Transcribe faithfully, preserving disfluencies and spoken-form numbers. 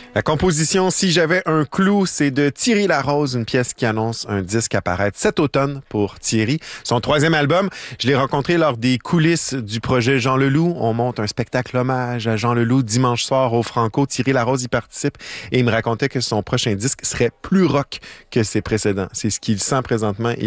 La composition Si j'avais un clou, c'est de Thierry Larose, une pièce qui annonce un disque à paraître cet automne pour Thierry. Son troisième album, je l'ai rencontré lors des coulisses du projet Jean Leloup. On monte un spectacle hommage à Jean Leloup dimanche soir au Franco. Thierry Larose y participe et il me racontait que son prochain disque serait plus rock que ses précédents. C'est ce qu'il sent présentement.